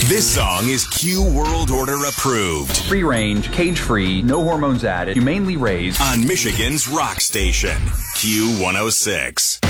This song is Q World Order approved. Free range, cage free, no hormones added, humanely raised. On Michigan's rock station, Q106.